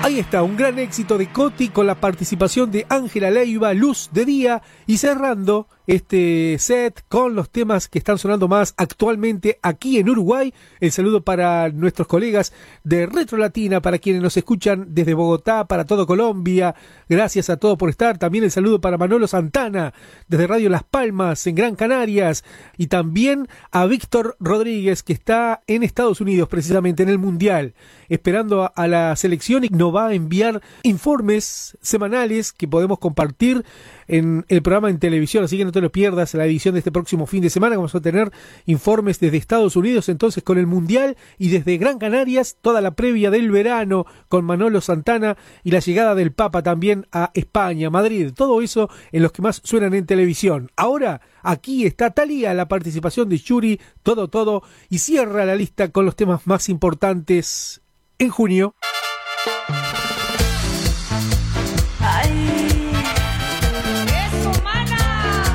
Ahí está, un gran éxito de Coti con la participación de Ángela Leiva, Luz de Día, y cerrando este set con los temas que están sonando más actualmente aquí en Uruguay. El saludo para nuestros colegas de Retro Latina, para quienes nos escuchan desde Bogotá, para todo Colombia. Gracias a todos por estar. También el saludo para Manolo Santana desde Radio Las Palmas en Gran Canarias, y también a Víctor Rodríguez, que está en Estados Unidos precisamente en el Mundial, esperando a la selección, y nos va a enviar informes semanales que podemos compartir en el programa en televisión, así que no te lo pierdas. La edición de este próximo fin de semana vamos a tener informes desde Estados Unidos, entonces con el Mundial, y desde Gran Canarias toda la previa del verano con Manolo Santana y la llegada del Papa también a España, Madrid, todo eso en los que más suenan en televisión. Ahora aquí está Thalía, la participación de Yuri, todo, y cierra la lista con los temas más importantes en junio.